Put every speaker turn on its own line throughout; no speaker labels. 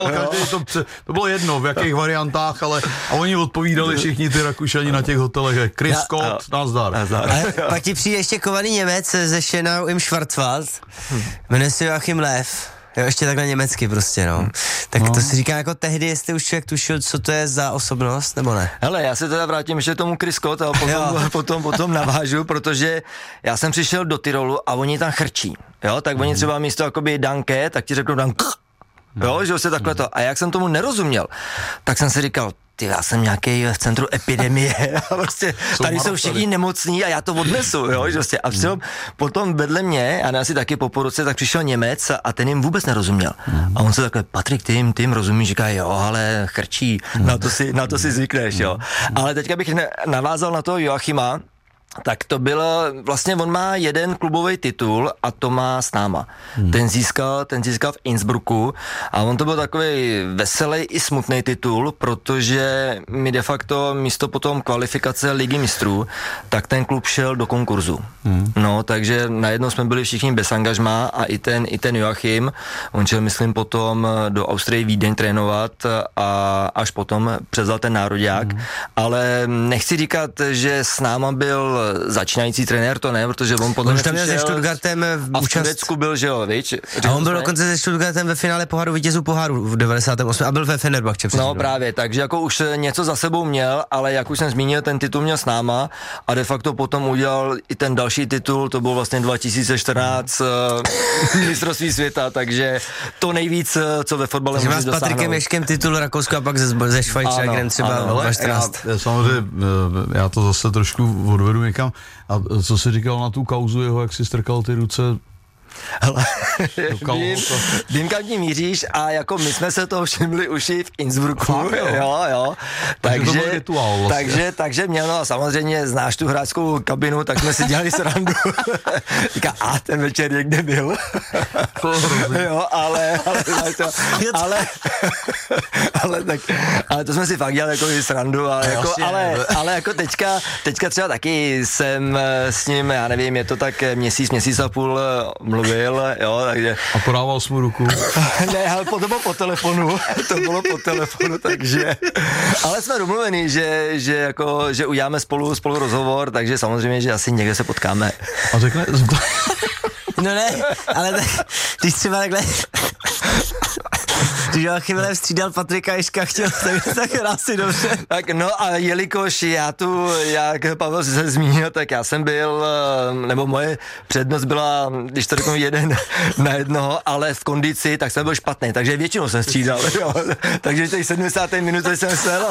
To bylo jedno, v jakých variantách, ale a oni odpovídali všichni ty Rakušani na těch hotelech. Chris Scott, nazdar.
Pak ti přijde ještě kovaný Němec ze Schenau im Schwarzwald, jmenuje se Joachim Löw. Jo, ještě takhle německy prostě, no. Tak to si říká jako tehdy, jestli už člověk tušil, co to je za osobnost, nebo ne?
Hele, já se teda vrátím ještě tomu Chris Scott a potom navážu, protože já jsem přišel do Tyrolu a oni tam chrčí, jo, tak oni třeba místo jakoby danke, tak ti řeknou dank, jo, že se takhle to. A jak jsem tomu nerozuměl, tak jsem si říkal, já jsem nějaký v centru epidemie a prostě tady jsou všichni nemocní a já to odnesu, jo, že prostě. A potom vedle mě, a asi taky po roce, tak přišel Němec a ten jim vůbec nerozuměl. A on se takhle, Patrik, ty jim rozumíš, říká, jo, ale chrčí, na to si zvykneš, jo. Ale teďka bych navázal na toho Joachima, tak to bylo, vlastně on má jeden klubový titul a to má s náma. Ten získal v Innsbrucku a on to byl takový veselý i smutný titul, protože mi de facto místo potom kvalifikace Ligy mistrů, tak ten klub šel do konkurzu. No, takže najednou jsme byli všichni bez angažmá a i ten Joachim, on šel, myslím, potom do Austrie Vídeň trénovat a až potom převzal ten nároďák, ale nechci říkat, že s náma byl začínající trenér, to ne, protože on potom
tam měl se Stuttgartem
v Švédsku byl, že jo, viď?
A on byl dokonce se Stuttgartem ve finále poháru vítězů poháru v 98. a byl ve Fenerbahce.
No právě, takže jako už něco za sebou měl, ale jak už jsem zmínil, ten titul měl s náma a de facto potom udělal i ten další titul, to byl vlastně 2014 mistrovství světa, takže to nejvíc, co ve fotbale může dosáhnout.
S Patrikem Ješkem titul Rakouska a pak ze Schweizerem třeba 2014.
Samozřejmě, já to zase trošku odvedu někam. A co jsi říkal na tu kauzu jeho, jak si strkal ty ruce?
Hele, vím, kam tím míříš a jako my jsme se toho všimli už i v Innsbrucku, jo. Takže měl, no a samozřejmě znáš tu hráčskou kabinu, tak jsme si dělali srandu. Říká, a ten večer někde byl. Jo, ale to jsme si fakt dělali jako srandu, ale jako teďka třeba taky jsem s ním, já nevím, je to tak měsíc a půl mluvil, jo, takže...
A podával jsi mu ruku?
Ne, ale to bylo po telefonu, takže... Ale jsme domluveni, že uděláme spolu rozhovor, takže samozřejmě, že asi někde se potkáme.
A řekne...
No ne, ale když třeba takhle... Když Joachim Löw střídal Patrika Ješka, tak asi dobře.
Tak no a jelikož jak Pavel se zmínil, tak já jsem byl, nebo moje přednost byla, když to řeknu, jeden na jednoho, ale v kondici, tak jsem byl špatný, takže většinou jsem střídal, jo. Takže těch 70. minutě jsem sel.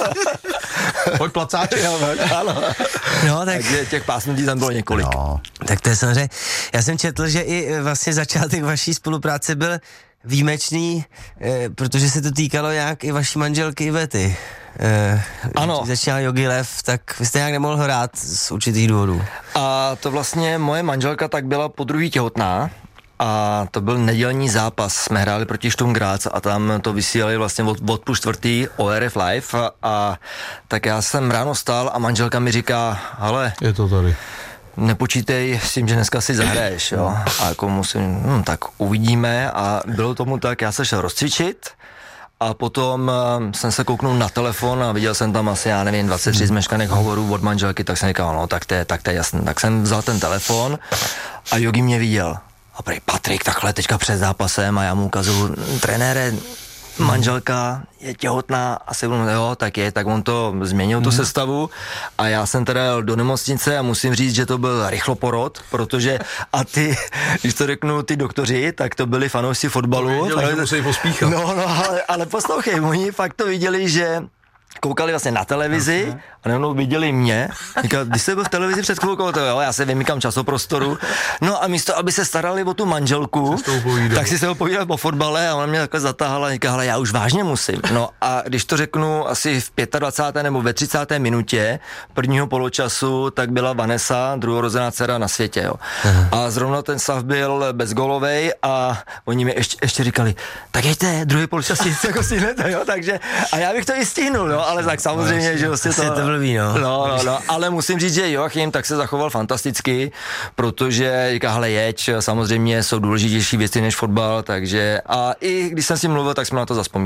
Pojď placáče.
Ano.
No, tak...
Takže těch pásnutí tam bylo několik.
No. Tak to je samozřejmě, já jsem četl, že i vlastně začátek vaší spolupráce byl výjimečný, protože se to týkalo nějak i vaší manželky Ivety.
Ano.
Když začínal Jogi Löw, tak vy jste nějak nemohl hrát z určitých důvodů.
A to vlastně moje manželka tak byla podruhý těhotná a to byl nedělní zápas. Jsme hráli proti Sturm Graz a tam to vysílali vlastně od půl čtvrtý ORF Live a tak já jsem ráno stál a manželka mi říká, hele,
je to tady.
Nepočítej s tím, že dneska si zahraješ, jo. A jako musím, tak uvidíme a bylo tomu tak, já se šel rozcvičit a potom jsem se kouknul na telefon a viděl jsem tam asi, já nevím, 23 zmeškaných hovorů od manželky, tak jsem říkal, no tak to je jasný. Tak jsem vzal ten telefon a Jogi mě viděl. A prý, Patrik, takhle teďka před zápasem a já mu ukazuju, trenére, manželka je těhotná, asi jo, tak on to změnil tu sestavu a já jsem teda jel do nemocnice a musím říct, že to byl rychloporod, protože a když to řeknu, ty doktoři, tak to byli fanoušci fotbalu.
Viděli, že musí pospíchat.
No, ale poslouchej, oni fakt to viděli, že koukali vlastně na televizi a nejenom viděli mě. Říkal, když jste byl v televizi před chvilkou, to jo, já se vymykám časoprostoru. No a místo, aby se starali o tu manželku, tak si se ho povídal po fotbale a ona mě takhle zatáhala a říkala, já už vážně musím. No a když to řeknu asi v 25. nebo ve 30. minutě prvního poločasu, tak byla Vanessa, druhorozená dcera na světě, jo. A zrovna ten stav byl bezgolovej a oni mi ještě říkali, tak jejte, druhý poločas jako stihnete, jo, takže a já bych to i stihnul, jo, ale tak samozřejmě, že vlastně
to blbý, no.
No, ale musím říct, že Joachim tak se zachoval fantasticky, protože říká, hele, jeď, samozřejmě jsou důležitější věci než fotbal, takže a i když jsem si mluvil, tak jsme na to zaspomněli.